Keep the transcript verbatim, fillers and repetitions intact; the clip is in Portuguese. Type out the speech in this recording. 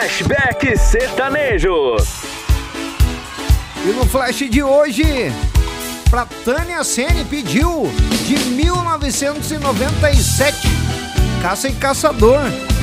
Flashback Sertanejo. E no flash de hoje, pra Tânia Sene, pediu de mil novecentos e noventa e sete, Caça e Caçador.